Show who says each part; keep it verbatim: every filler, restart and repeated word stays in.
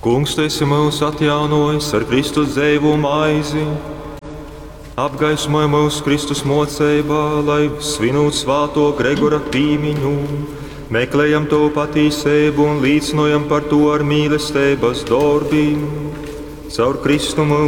Speaker 1: Kungs, tu esi mūs atjaunojis ar Kristus dzēvu maizi, apgaismoja mūsu Kristus mocībā, lai svinūtu svāto Gregora pīmiņu. Meklējam to patīsību un līdzinojam par to ar mīlestības darbiem. Caur Kristu mūsu